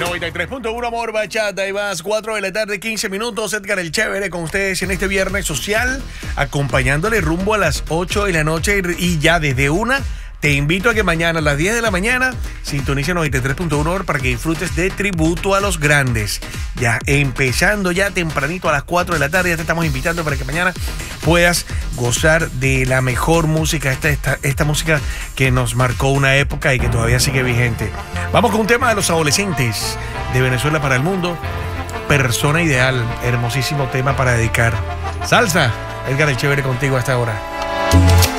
93.1 Amor Bachata y más 4 de la tarde, 15 minutos. Edgar el Chévere con ustedes en este viernes social, acompañándole rumbo a las 8 de la noche y ya desde una. Te invito a que mañana a las 10 de la mañana sintonice 93.1 para que disfrutes de Tributo a los Grandes. Ya empezando ya tempranito a las 4 de la tarde, ya te estamos invitando para que mañana puedas gozar de la mejor música, esta música que nos marcó una época y que todavía sigue vigente. Vamos con un tema de los adolescentes de Venezuela para el mundo. Persona Ideal, hermosísimo tema para dedicar. Salsa, Edgar el Chévere contigo hasta ahora.